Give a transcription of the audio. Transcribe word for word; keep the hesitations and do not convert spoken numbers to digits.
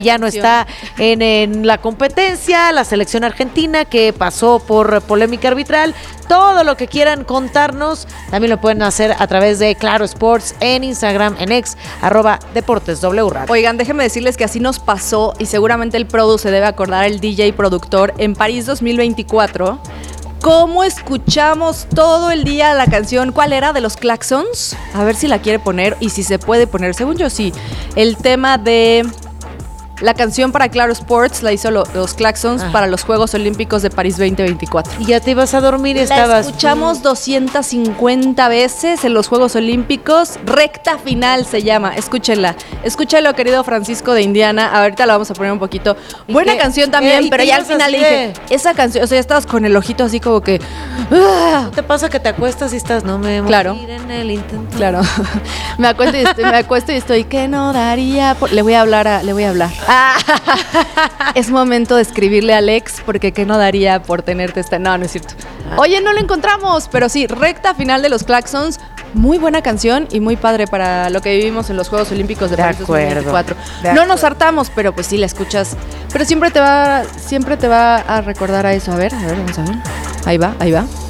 Ya no está en, en la competencia, la selección argentina que pasó por polémica arbitral. Todo lo que quieran contarnos también lo pueden hacer a través de Claro Sports en Instagram, en ex, arroba Deportes W Radio. Oigan, déjenme decirles que así nos pasó y seguramente el produ se debe acordar, el D J productor, en París dos mil veinticuatro. ¿Cómo escuchamos todo el día la canción? ¿Cuál era? ¿De los Claxons? A ver si la quiere poner y si se puede poner. Según yo sí. El tema de... La canción para Claro Sports la hizo lo, los Claxons ah. para los Juegos Olímpicos de París veinte veinticuatro. Y ya te ibas a dormir y la estabas... escuchamos doscientas cincuenta veces en los Juegos Olímpicos. Recta final se llama. Escúchenla. Escúchalo, querido Francisco de Indiana. Ahorita la vamos a poner un poquito. Buena canción también, pero ya al final le dije, esa canción, o sea, ya estabas con el ojito así como que... ¿No te pasa que te acuestas y estás, no me claro. morir en el intento? Claro. me acuesto y estoy, me acuesto y estoy, ¿qué no daría? Por... Le voy a hablar, a, le voy a hablar. Ah, es momento de escribirle a Alex porque qué no daría por tenerte esta... No, no es cierto. Oye, no lo encontramos, pero sí, recta final de los Claxons. Muy buena canción y muy padre para lo que vivimos en los Juegos Olímpicos de, de París dos mil veinticuatro. No nos hartamos, pero pues sí la escuchas. Pero siempre te va, siempre te va a recordar a eso. A ver, a ver, vamos a ver. Ahí va, ahí va.